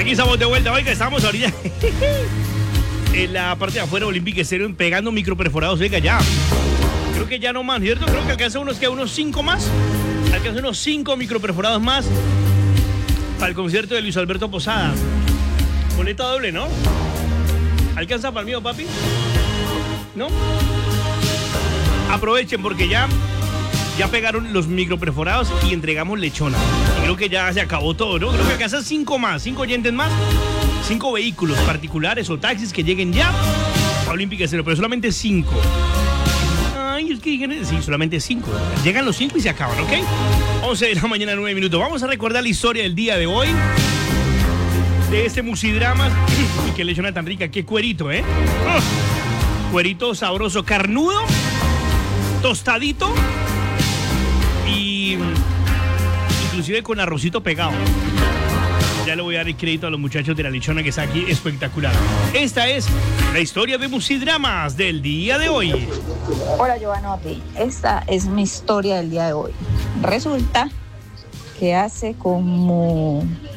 Aquí estamos de vuelta, oiga, estamos ahorita en la parte de afuera Olímpica Estéreo pegando microperforados, oiga, ya. Creo que ya no más, ¿cierto? Creo que alcanza unos 5 más. Alcanza unos 5 microperforados más para el concierto de Luis Alberto Posadas. Boleta doble, ¿no? ¿Alcanza para el mío, papi? ¿No? Aprovechen porque ya pegaron los microperforados y entregamos lechona. Y creo que ya se acabó todo, ¿no? Creo que alcanzan 5 más, 5 oyentes más, 5 vehículos particulares o taxis que lleguen ya a Olímpica Estéreo, pero solamente 5. Ay, es que dijeron, sí, solamente 5. Llegan los 5 y se acaban, ¿ok? 11 de la mañana, 9 minutos. Vamos a recordar la historia del día de hoy. De este musidramas. Y qué lechona tan rica, qué cuerito, ¿eh? Cuerito sabroso, carnudo, tostadito y inclusive con arrocito pegado. Ya le voy a dar el crédito a los muchachos de la lechona que está aquí, espectacular. Esta es la historia de musidramas del día de hoy. Hola, Giovanotti. Esta es mi historia del día de hoy. Resulta que hace como